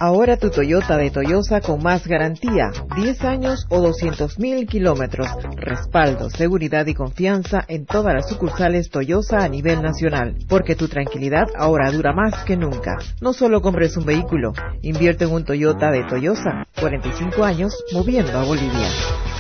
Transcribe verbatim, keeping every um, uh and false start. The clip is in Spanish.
Ahora tu Toyota de Toyosa con más garantía, diez años o doscientos mil kilómetros, respaldo, seguridad y confianza en todas las sucursales Toyosa a nivel nacional, porque tu tranquilidad ahora dura más que nunca. No solo compres un vehículo, invierte en un Toyota de Toyosa, cuarenta y cinco años moviendo a Bolivia.